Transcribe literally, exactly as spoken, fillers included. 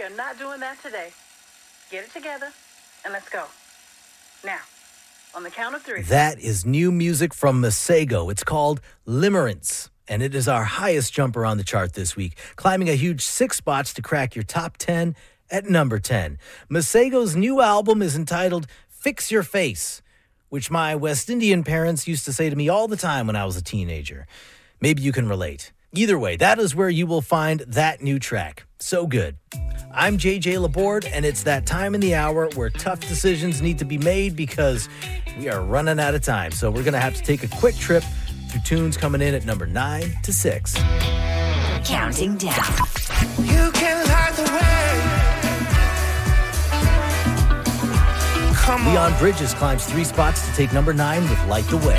are not doing that today. Get it together, and let's go. Now, on the count of three. That is new music from Masego. It's called Limerence, and it is our highest jumper on the chart this week, climbing a huge six spots to crack your top ten at number ten. Masego's new album is entitled Fix Your Face, which my West Indian parents used to say to me all the time when I was a teenager. Maybe you can relate. Either way, that is where you will find that new track. So good. I'm J J Laborde, and it's that time in the hour where tough decisions need to be made because we are running out of time. So we're going to have to take a quick trip through tunes coming in at number nine to six. Counting down. You can light the way. Come on. Leon Bridges climbs three spots to take number nine with Light the Way.